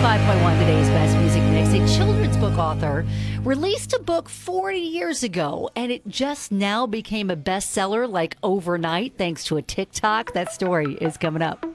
105.1, today's best music mix. A children's book author released a book 40 years ago, and it just now became a bestseller like overnight thanks to a TikTok. That story is coming up.